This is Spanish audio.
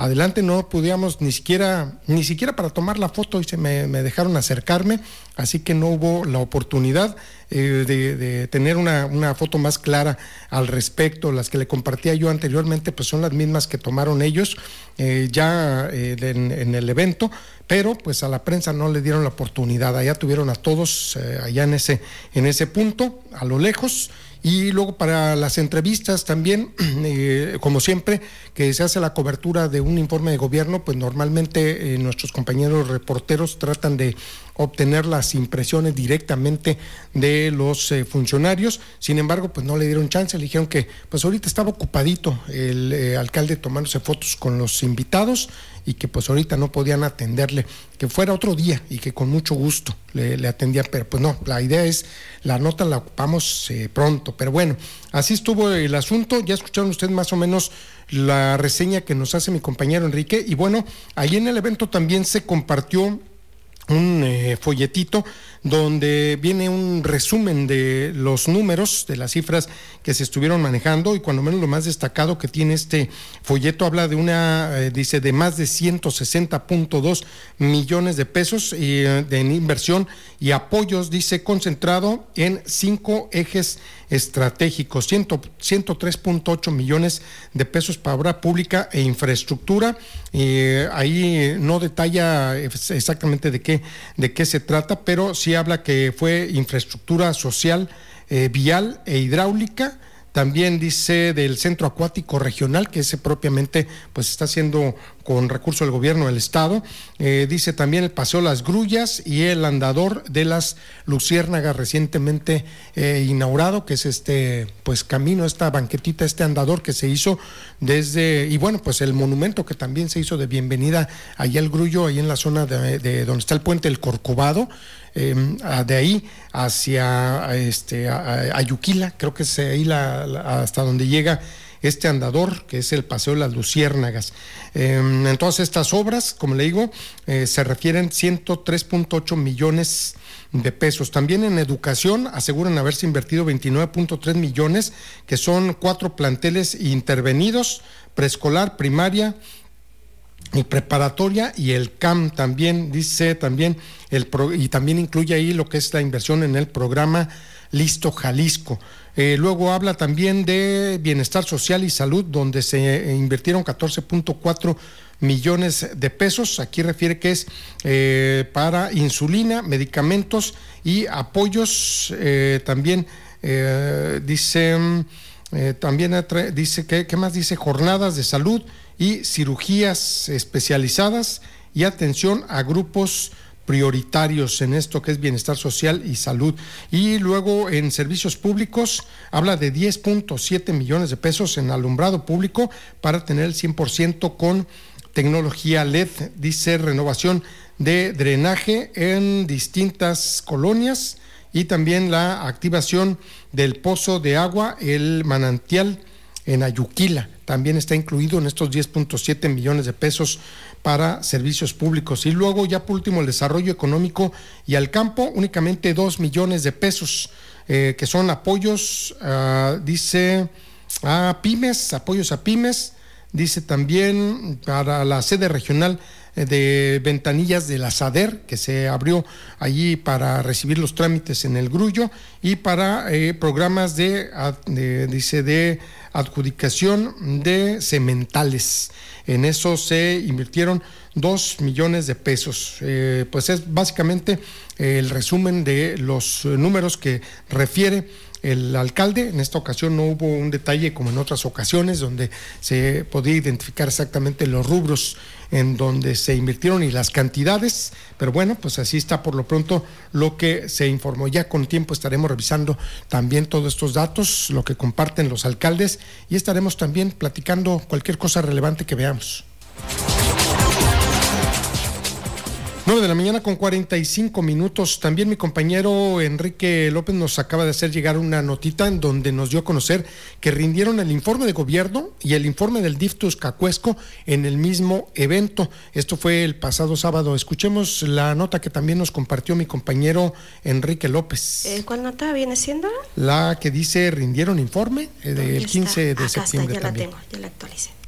adelante, no podíamos ni siquiera para tomar la foto, y me dejaron acercarme, así que no hubo la oportunidad de tener una foto más clara al respecto. Las que le compartía yo anteriormente pues son las mismas que tomaron ellos en el evento, pero pues a la prensa no le dieron la oportunidad. Allá tuvieron a todos allá en ese punto, a lo lejos. Y luego para las entrevistas también, como siempre, que se hace la cobertura de un informe de gobierno, pues normalmente nuestros compañeros reporteros tratan de obtener las impresiones directamente de los funcionarios. Sin embargo, pues no le dieron chance, le dijeron que pues ahorita estaba ocupadito el alcalde tomándose fotos con los invitados y que pues ahorita no podían atenderle, que fuera otro día y que con mucho gusto le atendía, pero pues no, la idea es, la nota la ocupamos pronto, pero bueno, así estuvo el asunto. Ya escucharon ustedes más o menos la reseña que nos hace mi compañero Enrique, y bueno, ahí en el evento también se compartió un folletito donde viene un resumen de los números, de las cifras que se estuvieron manejando, y cuando menos lo más destacado que tiene este folleto habla de dice de más de 160.2 millones de pesos en inversión y apoyos, dice, concentrado en 5 ejes estratégicos, 103.8 millones de pesos para obra pública e infraestructura. Ahí no detalla exactamente de qué se trata, pero sí habla que fue infraestructura social, vial e hidráulica. También dice del centro acuático regional, que ese propiamente pues está haciendo con recurso del gobierno del estado. Dice también el paseo Las Grullas y el andador de las Luciérnagas recientemente inaugurado, que es pues camino, esta banquetita, este andador que se hizo y bueno, pues el monumento que también se hizo de bienvenida allá al Grullo, ahí en la zona de donde está el puente del Corcovado. De ahí hacia Ayuquila, creo que es ahí hasta donde llega este andador, que es el paseo de las Luciérnagas. En todas estas obras, como le digo, se refieren 103.8 millones de pesos. También en educación aseguran haberse invertido 29.3 millones, que son 4 planteles intervenidos, preescolar, primaria y preparatoria, y el CAM también, dice también, y también incluye ahí lo que es la inversión en el programa Listo Jalisco. Luego habla también de bienestar social y salud, donde se invirtieron 14.4 millones de pesos. Aquí refiere que es para insulina, medicamentos y apoyos. También dice, dice que, ¿qué más dice? Jornadas de salud y cirugías especializadas y atención a grupos prioritarios en esto que es bienestar social y salud. Y luego en servicios públicos habla de 10.7 millones de pesos en alumbrado público para tener el 100% con tecnología LED. Dice renovación de drenaje en distintas colonias y también la activación del pozo de agua, el manantial en Ayuquila. También está incluido en estos 10.7 millones de pesos para servicios públicos. Y luego ya por último el desarrollo económico y al campo, únicamente 2 millones de pesos, que son apoyos, dice, a pymes, apoyos a pymes. Dice también para la sede regional de ventanillas de la SADER, que se abrió allí para recibir los trámites en el Grullo, y para programas de adjudicación de cementales. En eso se invirtieron 2 millones de pesos. Pues es básicamente el resumen de los números que refiere el alcalde. En esta ocasión no hubo un detalle como en otras ocasiones, donde se podía identificar exactamente los rubros en donde se invirtieron y las cantidades, pero bueno, pues así está por lo pronto lo que se informó. Ya con tiempo estaremos revisando también todos estos datos, lo que comparten los alcaldes, y estaremos también platicando cualquier cosa relevante que veamos. 9:45 con 45 minutos. También mi compañero Enrique López nos acaba de hacer llegar una notita en donde nos dio a conocer que rindieron el informe de gobierno y el informe del DIF Tuzcacuesco en el mismo evento. Esto fue el pasado sábado. Escuchemos la nota que también nos compartió mi compañero Enrique López. ¿Cuál nota viene siendo? La que dice rindieron informe del 15 de septiembre. Ya también. La tengo, ya la actualicé.